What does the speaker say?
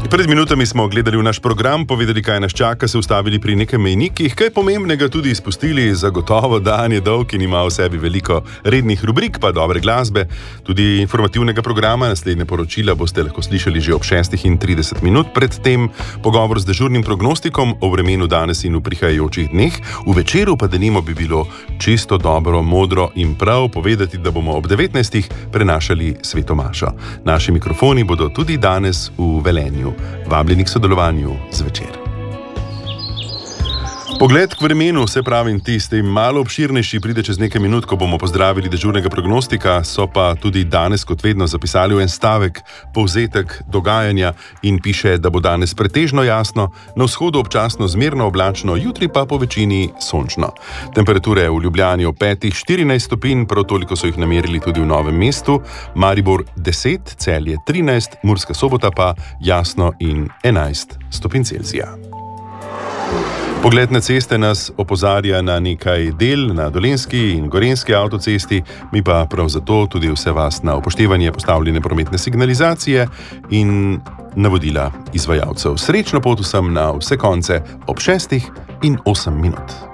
Pred minutami smo gledali v naš program, povedali, kaj nas čaka, se ustavili pri nekaj mejnikih, kaj pomembnega tudi izpustili. Zagotovo dan je dolg in ima v sebi veliko rednih rubrik, pa dobre glasbe, tudi informativnega programa. Naslednje poročila boste lahko slišali že ob 6:30. Predtem pogovor z dežurnim prognostikom o vremenu danes in v prihajajočih dneh. V večeru pa denimo bi bilo čisto dobro, modro in prav povedati, da bomo ob 19. prenašali Sveto mašo. Naši mikrofoni bodo tudi danes v Velenju. Vabljeni k sodelovanju zvečer. Pogled k vremenu, se pravim, tisti malo obširnejši, pride čez nekaj minut, ko bomo pozdravili dežurnega prognostika, so pa tudi danes, kot vedno, zapisali v en stavek povzetek dogajanja in piše, da bo danes pretežno jasno, na vzhodu občasno zmerno oblačno, jutri pa po večini sončno. Temperature v Ljubljani ob 5-14 stopinj, prav toliko so jih namerili tudi v Novem mestu, Maribor 10, Celje 13, Murska Sobota pa jasno in 11 stopinj Celzija. Pogled na ceste nas opozarja na nekaj del na Dolenjski in Gorenjski avtocesti, mi pa prav zato tudi vse vas na upoštevanje postavljene prometne signalizacije in navodila izvajalcev. Srečno pot vsem na vse konce ob 6:08.